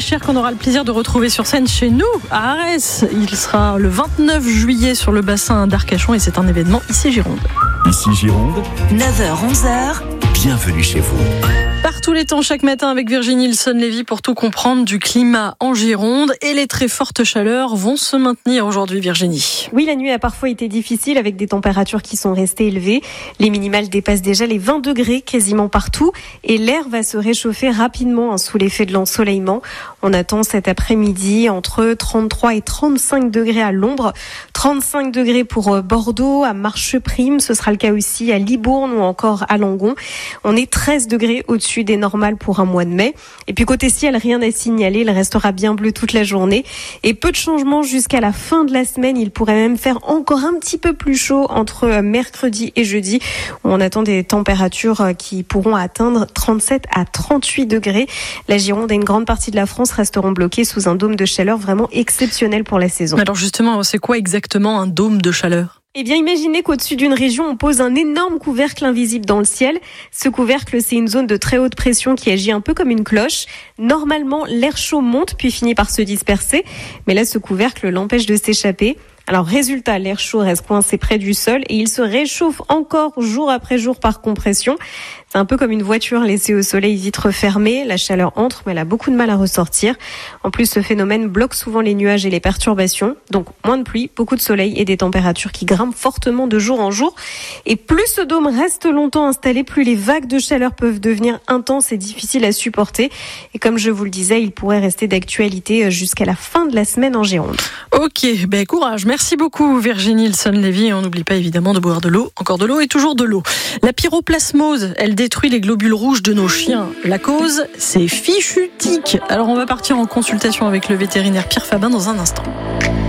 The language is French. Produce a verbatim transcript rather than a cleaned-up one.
Escher qu'on aura le plaisir de retrouver sur scène chez nous à Arès. Il sera le vingt-neuf juillet sur le bassin d'Arcachon et c'est un événement ici Gironde. Ici Gironde, neuf heures onze heures. Bienvenue chez vous. Par tous les temps, chaque matin avec Virginie Ilson-Lévy pour tout comprendre du climat en Gironde. Et les très fortes chaleurs vont se maintenir aujourd'hui, Virginie. Oui, la nuit a parfois été difficile avec des températures qui sont restées élevées. Les minimales dépassent déjà les vingt degrés quasiment partout. Et l'air va se réchauffer rapidement hein, sous l'effet de l'ensoleillement. On attend cet après-midi entre trente-trois et trente-cinq degrés à l'ombre. trente-cinq degrés pour Bordeaux, à Marcheprime. Ce sera le cas aussi à Libourne ou encore à Langon. On est treize degrés au-dessus des normales pour un mois de mai. Et puis côté ciel, rien à signaler. Il restera bien bleu toute la journée. Et peu de changements jusqu'à la fin de la semaine. Il pourrait même faire encore un petit peu plus chaud entre mercredi et jeudi. Où on attend des températures qui pourront atteindre trente-sept à trente-huit degrés. La Gironde et une grande partie de la France resteront bloqués sous un dôme de chaleur vraiment exceptionnel pour la saison. Alors justement, c'est quoi exactement un dôme de chaleur ? Eh bien, imaginez qu'au-dessus d'une région, on pose un énorme couvercle invisible dans le ciel. Ce couvercle, c'est une zone de très haute pression qui agit un peu comme une cloche. Normalement, l'air chaud monte puis finit par se disperser. Mais là, ce couvercle l'empêche de s'échapper. Alors, résultat, l'air chaud reste coincé près du sol et il se réchauffe encore jour après jour par compression. C'est un peu comme une voiture laissée au soleil vitre fermée. La chaleur entre, mais elle a beaucoup de mal à ressortir. En plus, ce phénomène bloque souvent les nuages et les perturbations. Donc, moins de pluie, beaucoup de soleil et des températures qui grimpent fortement de jour en jour. Et plus ce dôme reste longtemps installé, plus les vagues de chaleur peuvent devenir intenses et difficiles à supporter. Et comme je vous le disais, il pourrait rester d'actualité jusqu'à la fin de la semaine en Gironde. Ok, ben courage. Merci beaucoup Virginie Ilson-Lévy. On n'oublie pas évidemment de boire de l'eau, encore de l'eau et toujours de l'eau. La pyroplasmose, elle détruit les globules rouges de nos chiens. La cause, c'est fichu tic. Alors on va partir en consultation avec le vétérinaire Pierre Fabin dans un instant.